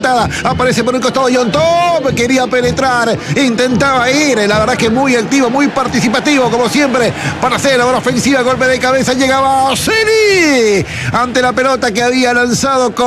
Aparece por un costado John Top, quería penetrar, intentaba ir, la verdad que muy activo, muy participativo, como siempre, para hacer la ofensiva, golpe de cabeza, llegaba Ceni ante la pelota que había lanzado con